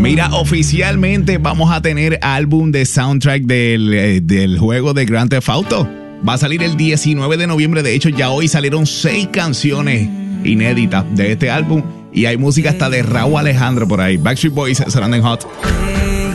Mira, oficialmente vamos a tener álbum de soundtrack del juego de Grand Theft Auto. Va a salir el 19 de noviembre. De hecho, ya hoy salieron 6 canciones inéditas de este álbum. Y hay música hasta de Rauw Alejandro por ahí. Backstreet Boys, sonando en Hot.